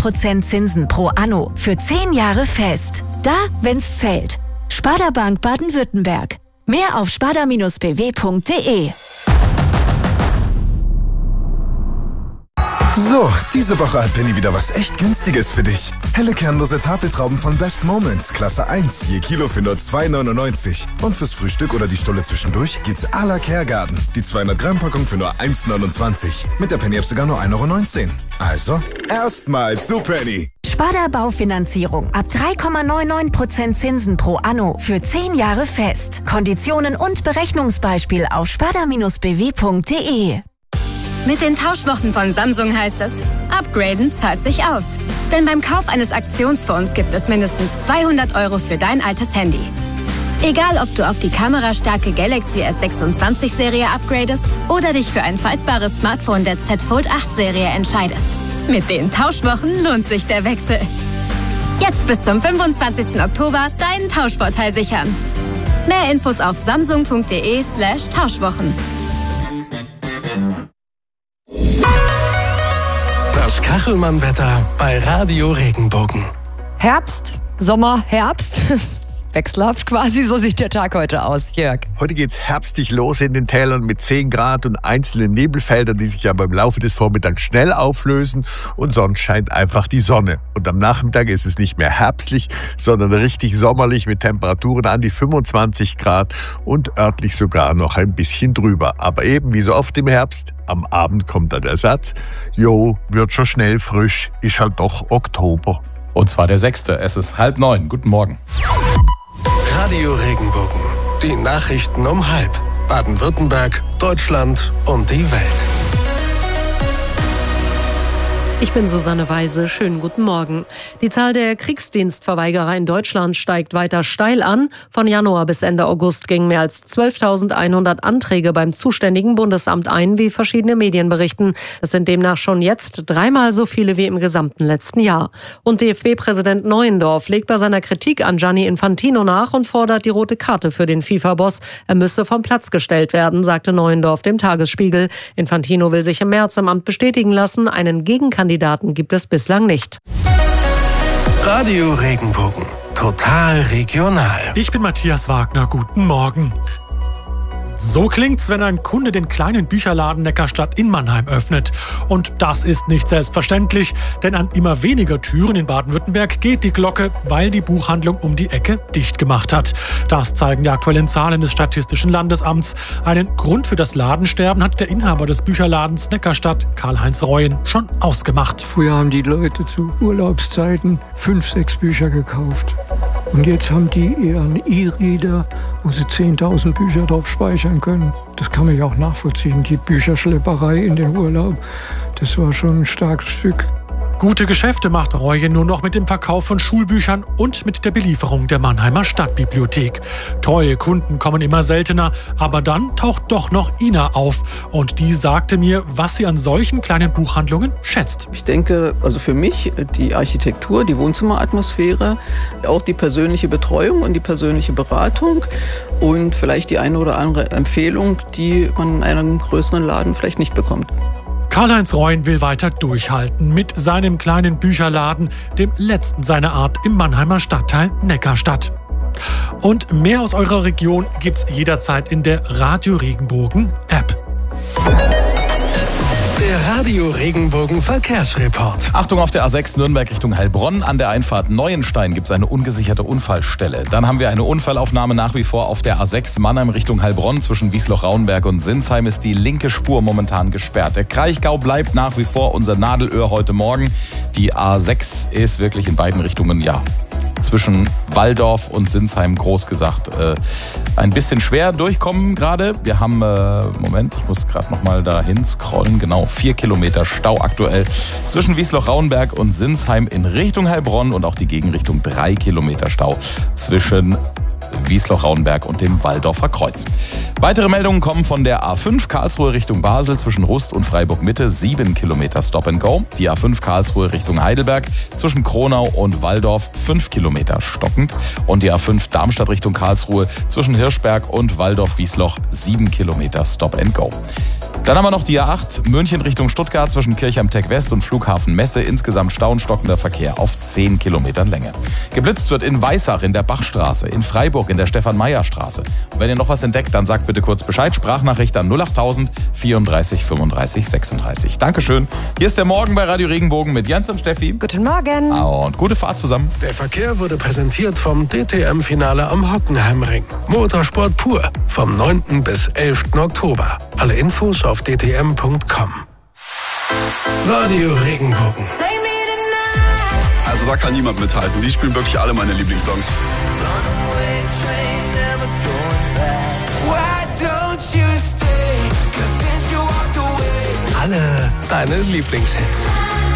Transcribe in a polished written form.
3,99% Zinsen pro Anno für 10 Jahre fest. Da, wenn's zählt. Sparda Bank Baden-Württemberg. Mehr auf sparda-bw.de. So, diese Woche hat Penny wieder was echt Günstiges für dich. Helle kernlose Tafeltrauben von Best Moments, Klasse 1, je Kilo für nur 2,99. Und fürs Frühstück oder die Stulle zwischendurch gibt's à la Kergarten. Die 200-Gramm-Packung für nur 1,29. Mit der Penny-App sogar nur 1,19 €. Also, erstmal zu Penny. Sparda Baufinanzierung ab 3,99% Zinsen pro Anno für 10 Jahre fest. Konditionen und Berechnungsbeispiel auf sparda-bw.de. Mit den Tauschwochen von Samsung heißt es, upgraden zahlt sich aus. Denn beim Kauf eines Aktionsfonds gibt es mindestens 200 € für dein altes Handy. Egal, ob du auf die kamerastarke Galaxy S26-Serie upgradest oder dich für ein faltbares Smartphone der Z Fold 8-Serie entscheidest. Mit den Tauschwochen lohnt sich der Wechsel. Jetzt bis zum 25. Oktober deinen Tauschvorteil sichern. Mehr Infos auf samsung.de/Tauschwochen. Das Kachelmann-Wetter bei Radio Regenbogen. Herbst, Sommer, Herbst. Wechselhaft quasi, so sieht der Tag heute aus, Jörg. Heute geht's herbstlich los in den Tälern mit 10 Grad und einzelnen Nebelfeldern, die sich aber im Laufe des Vormittags schnell auflösen und sonst scheint einfach die Sonne. Und am Nachmittag ist es nicht mehr herbstlich, sondern richtig sommerlich mit Temperaturen an die 25 Grad und örtlich sogar noch ein bisschen drüber. Aber eben wie so oft im Herbst, am Abend kommt dann der Satz, jo, wird schon schnell frisch, ist halt doch Oktober. Und zwar der 6. Es ist 8:30. Guten Morgen. Radio Regenbogen. Die Nachrichten um 12:30. Baden-Württemberg, Deutschland und die Welt. Ich bin Susanne Weise. Schönen guten Morgen. Die Zahl der Kriegsdienstverweigerer in Deutschland steigt weiter steil an. Von Januar bis Ende August gingen mehr als 12.100 Anträge beim zuständigen Bundesamt ein, wie verschiedene Medien berichten. Es sind demnach schon jetzt 3-mal so viele wie im gesamten letzten Jahr. Und DFB-Präsident Neuendorf legt bei seiner Kritik an Gianni Infantino nach und fordert die rote Karte für den FIFA-Boss. Er müsse vom Platz gestellt werden, sagte Neuendorf dem Tagesspiegel. Infantino will sich im März im Amt bestätigen lassen. Einen Gegenkandidaten gibt es bislang nicht. Radio Regenbogen. Total regional. Ich bin Matthias Wagner. Guten Morgen. So klingt's, wenn ein Kunde den kleinen Bücherladen Neckarstadt in Mannheim öffnet. Und das ist nicht selbstverständlich, denn an immer weniger Türen in Baden-Württemberg geht die Glocke, weil die Buchhandlung um die Ecke dicht gemacht hat. Das zeigen die aktuellen Zahlen des Statistischen Landesamts. Einen Grund für das Ladensterben hat der Inhaber des Bücherladens Neckarstadt, Karl-Heinz Reuen, schon ausgemacht. Früher haben die Leute zu Urlaubszeiten 5, 6 Bücher gekauft. Und jetzt haben die eher einen E-Reader, wo sie 10.000 Bücher drauf speichern können. Das kann man ja auch nachvollziehen. Die Bücherschlepperei in den Urlaub, das war schon ein starkes Stück. Gute Geschäfte macht Reue nur noch mit dem Verkauf von Schulbüchern und mit der Belieferung der Mannheimer Stadtbibliothek. Treue Kunden kommen immer seltener, aber dann taucht doch noch Ina auf. Und die sagte mir, was sie an solchen kleinen Buchhandlungen schätzt. Ich denke, also für mich die Architektur, die Wohnzimmeratmosphäre, auch die persönliche Betreuung und die persönliche Beratung und vielleicht die eine oder andere Empfehlung, die man in einem größeren Laden vielleicht nicht bekommt. Karl-Heinz Reuen will weiter durchhalten mit seinem kleinen Bücherladen, dem letzten seiner Art im Mannheimer Stadtteil Neckarstadt. Und mehr aus eurer Region gibt's jederzeit in der Radio Regenbogen App. Der Radio Regenbogen Verkehrsreport. Achtung auf der A6 Nürnberg Richtung Heilbronn. An der Einfahrt Neuenstein gibt es eine ungesicherte Unfallstelle. Dann haben wir eine Unfallaufnahme nach wie vor auf der A6 Mannheim Richtung Heilbronn. Zwischen Wiesloch-Rauenberg und Sinsheim ist die linke Spur momentan gesperrt. Der Kraichgau bleibt nach wie vor unser Nadelöhr heute Morgen. Die A6 ist wirklich in beiden Richtungen, zwischen Walldorf und Sinsheim, groß gesagt, ein bisschen schwer durchkommen gerade. Wir haben, ich muss gerade nochmal dahin scrollen, genau 4 Kilometer Stau aktuell zwischen Wiesloch-Rauenberg und Sinsheim in Richtung Heilbronn und auch die Gegenrichtung 3 Kilometer Stau zwischen Wiesloch-Rauenberg und dem Walldorfer Kreuz. Weitere Meldungen kommen von der A5 Karlsruhe Richtung Basel zwischen Rust und Freiburg-Mitte, 7 Kilometer Stop and Go. Die A5 Karlsruhe Richtung Heidelberg zwischen Kronau und Walldorf, 5 Kilometer stockend. Und die A5 Darmstadt Richtung Karlsruhe zwischen Hirschberg und Walldorf-Wiesloch, 7 Kilometer Stop and Go. Dann haben wir noch die A8 München Richtung Stuttgart zwischen Kirchheim Tech West und Flughafen Messe. Insgesamt stauenstockender Verkehr auf 10 Kilometern Länge. Geblitzt wird in Weissach in der Bachstraße, in Freiburg in der Stefan-Meyer-Straße. Und wenn ihr noch was entdeckt, dann sagt bitte kurz Bescheid. Sprachnachricht an 08000 34 35 36. Dankeschön. Hier ist der Morgen bei Radio Regenbogen mit Jens und Steffi. Guten Morgen. Und gute Fahrt zusammen. Der Verkehr wurde präsentiert vom DTM-Finale am Hockenheimring. Motorsport pur vom 9. bis 11. Oktober. Alle Infos auf dtm.com. Radio Regenbogen. Also da kann niemand mithalten. Die spielen wirklich alle meine Lieblingssongs. Alle deine Lieblingshits.